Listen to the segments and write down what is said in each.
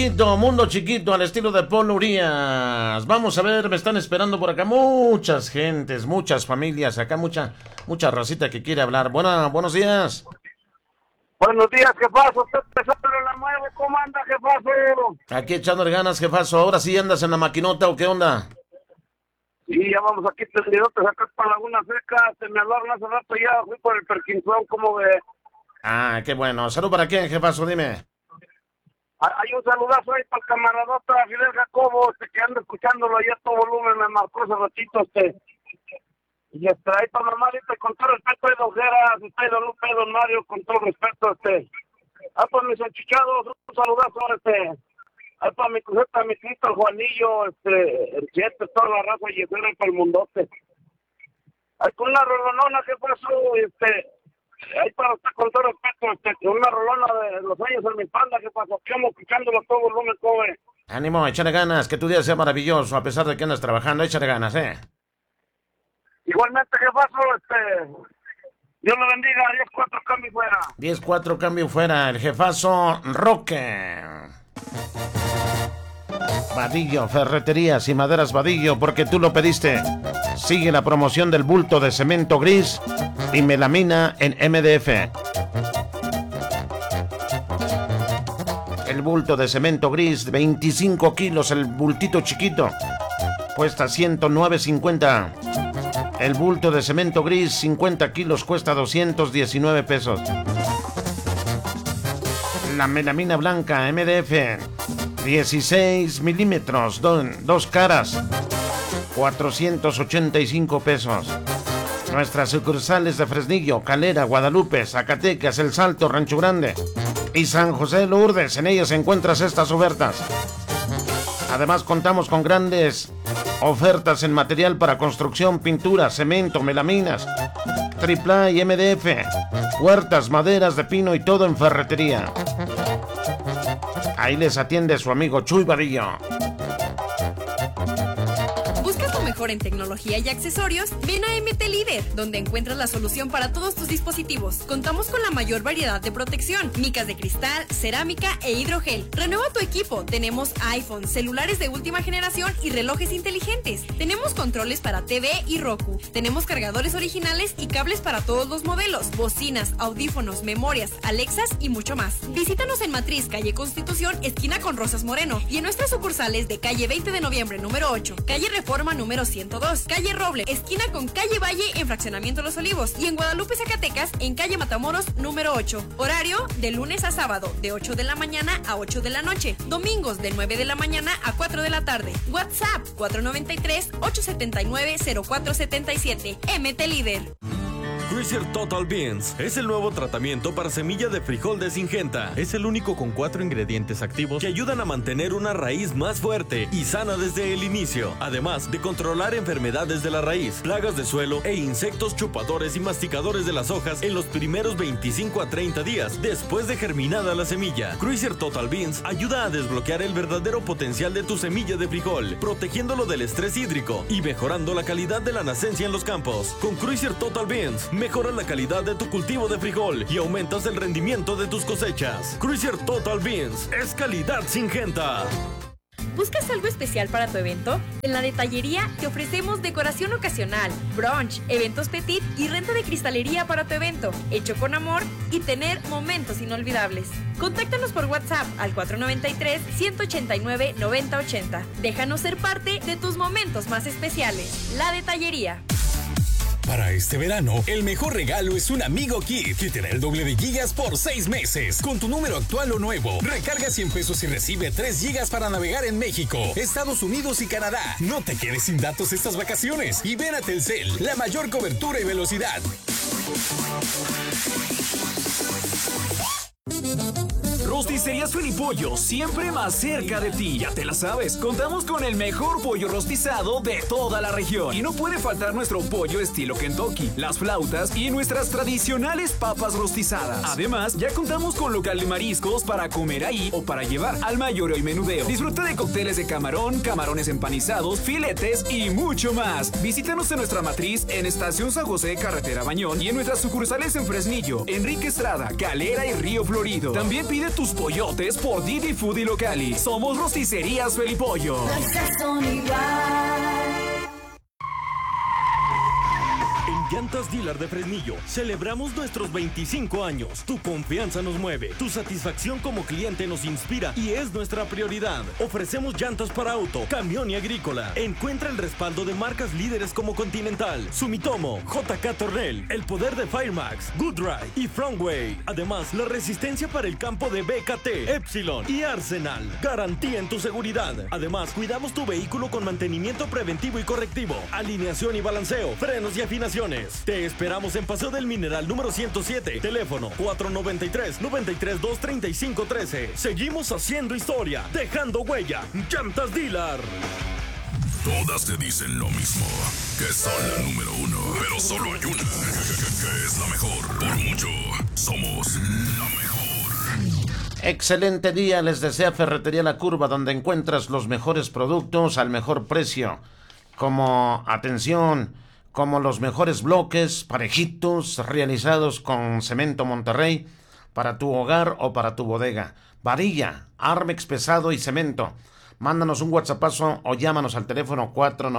Mundo chiquito al estilo de Paul Urias. Vamos a ver, me están esperando por acá muchas gentes, muchas familias, acá mucha racita que quiere hablar. Buenos días. Buenos días, jefazo. Usted empezando la nueva. ¿Cómo anda, jefazo? Aquí echándole ganas, jefazo. Ahora sí andas en la maquinota o qué onda. Sí, ya vamos aquí tendidotes acá para Laguna Seca. Se me hablaron hace rato ya. Fui por el Perkinson, ¿cómo ve? Ah, qué bueno. ¿Salud para quién, jefazo? Dime. Hay un saludazo ahí para el camaradota Fidel Jacobo, que anda escuchándolo ahí a todo volumen, me marcó hace ratito, Y ahí para Mamarita, con todo respeto, de Ojeras, don Lupe, don Mario, con todo respeto, pues mis enchichados, un saludazo, ahí para mi cruceta, mi Cristo, el Juanillo, el Chete, toda la raza, y para el mundote. Ahí con una rolonona, ¿qué pasó? Ahí para usted, con todo respeto, una rolona de los años en mi panda, ¿qué pasó? Quedamos escuchándolo a todo volumen, joven. Ánimo, échale ganas, que tu día sea maravilloso, a pesar de que andas trabajando, échale ganas, Igualmente, jefazo, Dios lo bendiga, 10-4 cambio fuera. 10-4 cambio fuera, el jefazo Roque. Vadillo, Ferreterías y Maderas Vadillo, porque tú lo pediste. Sigue la promoción del bulto de cemento gris y melamina en MDF. El bulto de cemento gris, 25 kilos, el bultito chiquito, cuesta $109.50. El bulto de cemento gris, 50 kilos, cuesta $219. La melamina blanca MDF, 16 milímetros, dos caras, $485. Nuestras sucursales de Fresnillo, Calera, Guadalupe, Zacatecas, El Salto, Rancho Grande y San José de Lourdes. En ellas encuentras estas ofertas. Además contamos con grandes ofertas en material para construcción, pintura, cemento, melaminas, AAA y MDF, puertas, maderas de pino y todo en ferretería. Ahí les atiende su amigo Chuy Vadillo. ¿Buscas lo mejor en tecnología y accesorios? Ven a MT Líder, donde encuentras la solución para todos tus dispositivos. Contamos con la mayor variedad de protección, micas de cristal, cerámica e hidrogel. Renueva tu equipo. Tenemos iPhone, celulares de última generación y relojes inteligentes. Tenemos controles para TV y Roku. Tenemos cargadores originales y cables para todos los modelos, bocinas, audífonos, memorias, Alexas y mucho más. Visítanos en Matriz, calle Constitución, esquina con Rosas Moreno, y en nuestras sucursales de calle 20 de noviembre número 8, calle Reforma número 102, calle Roble, esquina con calle Valle en Fraccionamiento Los Olivos, y en Guadalupe, Zacatecas, en calle Matamoros número 8. Horario de lunes a sábado, de 8 de la mañana a 8 de la noche. Domingos de 9 de la mañana a 4 de la tarde. WhatsApp 493-879-0477. MT Líder. Cruiser Total Beans es el nuevo tratamiento para semilla de frijol de Syngenta. Es el único con 4 ingredientes activos que ayudan a mantener una raíz más fuerte y sana desde el inicio, además de controlar enfermedades de la raíz, plagas de suelo e insectos chupadores y masticadores de las hojas en los primeros 25 a 30 días después de germinada la semilla. Cruiser Total Beans ayuda a desbloquear el verdadero potencial de tu semilla de frijol, protegiéndolo del estrés hídrico y mejorando la calidad de la nacencia en los campos. Con Cruiser Total Beans mejoras la calidad de tu cultivo de frijol y aumentas el rendimiento de tus cosechas. Cruiser Total Beans es calidad Syngenta. ¿Buscas algo especial para tu evento? En la detallería te ofrecemos decoración ocasional, brunch, eventos petit y renta de cristalería para tu evento, hecho con amor y tener momentos inolvidables. Contáctanos por WhatsApp al 493-189-9080. Déjanos ser parte de tus momentos más especiales. La detallería. Para este verano, el mejor regalo es un Amigo Kit, que te da el doble de gigas por 6 meses. Con tu número actual o nuevo, recarga 100 pesos y recibe 3 gigas para navegar en México, Estados Unidos y Canadá. No te quedes sin datos estas vacaciones y ven a Telcel, la mayor cobertura y velocidad. Rosticería Suenipollo, siempre más cerca de ti. Ya te la sabes, contamos con el mejor pollo rostizado de toda la región. Y no puede faltar nuestro pollo estilo Kentucky, las flautas y nuestras tradicionales papas rostizadas. Además, ya contamos con local de mariscos para comer ahí o para llevar al mayoreo y menudeo. Disfruta de cócteles de camarón, camarones empanizados, filetes y mucho más. Visítanos en nuestra matriz en Estación San José, Carretera Bañón, y en nuestras sucursales en Fresnillo, Enrique Estrada, Calera y Río Florido. También pide tus pollos Coyotes por Didi Food y Locali. Somos Rosticerías Felipollo. En Llantas Dealer de Fresnillo celebramos nuestros 25 años. Tu confianza nos mueve, tu satisfacción como cliente nos inspira y es nuestra prioridad. Ofrecemos llantas para auto, camión y agrícola. Encuentra el respaldo de marcas líderes como Continental, Sumitomo, JK Tornel, el poder de Firemax, Goodride y Frontway. Además, la resistencia para el campo de BKT, Epsilon y Arsenal. Garantía en tu seguridad. Además, cuidamos tu vehículo con mantenimiento preventivo y correctivo, alineación y balanceo, frenos y afinaciones. Te esperamos en Paseo del Mineral número 107, teléfono 493-932-3513. Seguimos haciendo historia, dejando huella. Llantas Dealer. Todas te dicen lo mismo, que son la número uno, pero solo hay una, que es la mejor. Por mucho, somos la mejor. Excelente día, les desea Ferretería La Curva, donde encuentras los mejores productos al mejor precio. Como, atención, como los mejores bloques parejitos realizados con cemento Monterrey para tu hogar o para tu bodega. Varilla, Armex pesado y cemento. Mándanos un WhatsAppazo o llámanos al teléfono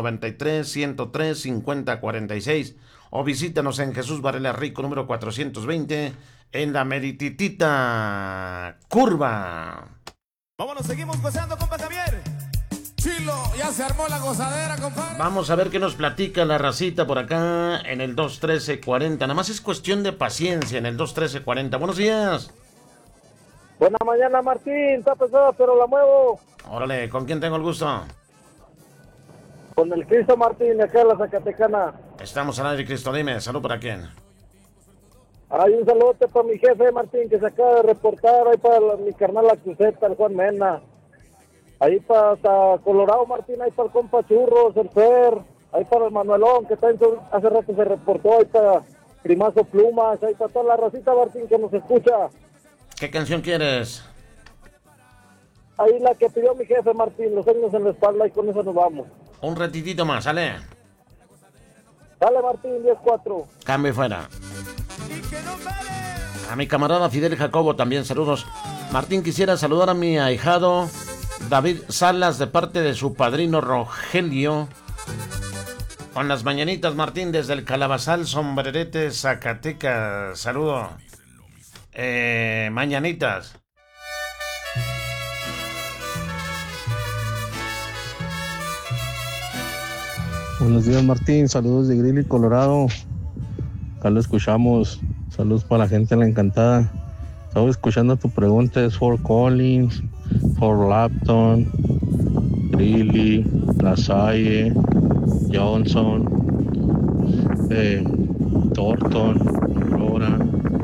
493-103-5046 o visítanos en Jesús Varela Rico número 420 en la merititita Curva. Vámonos, seguimos gozando, compa Javier. Chilo, ya se armó la gozadera, compadre. Vamos a ver qué nos platica la racita por acá en el 213-40. Nada más es cuestión de paciencia en el 213-40. Buenos días. Buena mañana, Martín. Está pesada, pero la muevo. Órale, ¿con quién tengo el gusto? Con el Cristo Martín, acá en la Zacatecana. Estamos al aire, Cristo. Dime, ¿salud para quién? Hay un saludote para mi jefe, Martín, que se acaba de reportar. Ahí para mi carnal La Cruceta, el Juan Mena. Ahí para Colorado, Martín, ahí para el compa Churros, el Fer, ahí para el Manuelón, que también hace rato se reportó, ahí para Primazo Plumas, ahí para toda la racita, Martín, que nos escucha. ¿Qué canción quieres? Ahí la que pidió mi jefe, Martín, Los años en la espalda, y con eso nos vamos. Un ratitito más, ¿sale? Dale, Martín, 10-4. Cambio fuera. A mi camarada Fidel Jacobo también, saludos. Martín, quisiera saludar a mi ahijado David Salas de parte de su padrino Rogelio. Con las mañanitas, Martín, desde el Calabazal, Sombrerete, Zacatecas. Saludo. Mañanitas. Buenos días, Martín. Saludos de Greeley, Colorado. Acá lo escuchamos. Saludos para la gente en La Encantada. Estaba escuchando tu pregunta. Es Fort Collins, Fort Lapton, Greeley, La Salle, Johnson, Thornton, Aurora,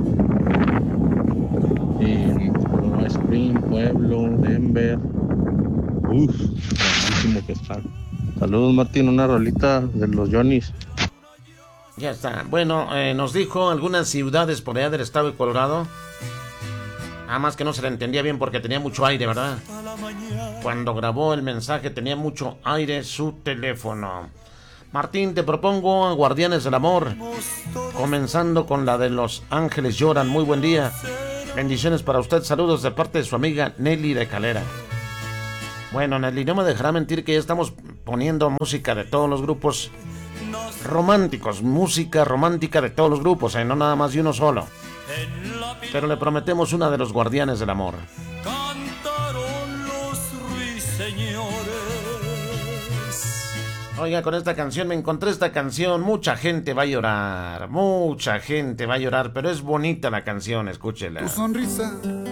Colorado Spring, Pueblo, Denver. Grandísimo que está. Saludos, Martín, una rolita de los Johnnys. Ya está. Bueno, nos dijo algunas ciudades por allá del estado de Colorado. Nada más que no se le entendía bien porque tenía mucho aire, ¿verdad? Cuando grabó el mensaje tenía mucho aire su teléfono. Martín, te propongo Guardianes del Amor, comenzando con la de Los Ángeles Lloran. Muy buen día. Bendiciones para usted. Saludos de parte de su amiga Nelly de Calera. Bueno, Nelly, no me dejará mentir que ya estamos poniendo música de todos los grupos románticos, música romántica de todos los grupos, no nada más de uno solo. Pero le prometemos una de Los Guardianes del Amor. Cantaron los ruiseñores. Oiga, con esta canción me encontré esta canción. Mucha gente va a llorar, pero es bonita la canción, escúchela. Tu sonrisa